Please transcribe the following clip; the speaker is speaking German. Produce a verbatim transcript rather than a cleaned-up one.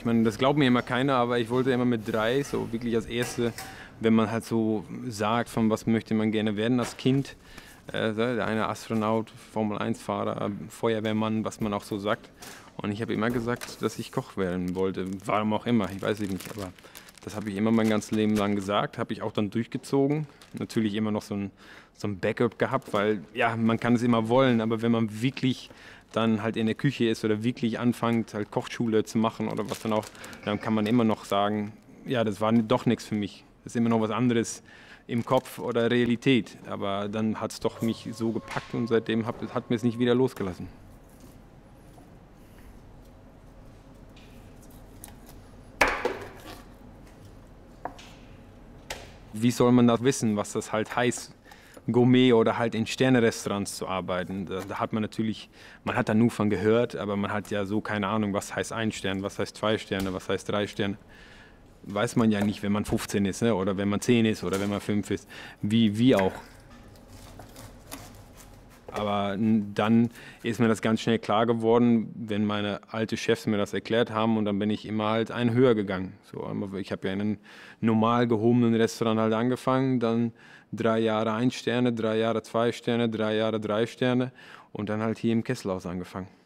Ich meine, das glaubt mir immer keiner, aber ich wollte immer mit drei, so wirklich als Erste, wenn man halt so sagt, von was möchte man gerne werden als Kind. Äh, der eine Astronaut, Formel eins Fahrer, Feuerwehrmann, was man auch so sagt. Und ich habe immer gesagt, dass ich Koch werden wollte. Warum auch immer, ich weiß es nicht. Aber das habe ich immer mein ganzes Leben lang gesagt, habe ich auch dann durchgezogen. Natürlich immer noch so ein, so ein Backup gehabt, weil ja, man kann es immer wollen, aber wenn man wirklich dann halt in der Küche ist oder wirklich anfängt, halt Kochschule zu machen oder was dann auch, dann kann man immer noch sagen, ja, das war doch nichts für mich. Das ist immer noch was anderes im Kopf oder Realität. Aber dann hat es doch mich so gepackt und seitdem hat, hat mir es nicht wieder losgelassen. Wie soll man das wissen, was das halt heißt, Gourmet oder halt in Sterne-Restaurants zu arbeiten? Da, da hat man natürlich, man hat da nur von gehört, aber man hat ja so keine Ahnung, was heißt ein Stern, was heißt zwei Sterne, was heißt drei Sterne. Weiß man ja nicht, wenn man fünfzehn ist, ne? Oder wenn man zehn ist oder wenn man fünf ist, wie, wie auch. Aber dann ist mir das ganz schnell klar geworden, wenn meine alten Chefs mir das erklärt haben und dann bin ich immer halt einen höher gegangen. So, ich habe ja in einem normal gehobenen Restaurant halt angefangen, dann drei Jahre ein Sterne, drei Jahre zwei Sterne, drei Jahre drei Sterne und dann halt hier im Kesselhaus angefangen.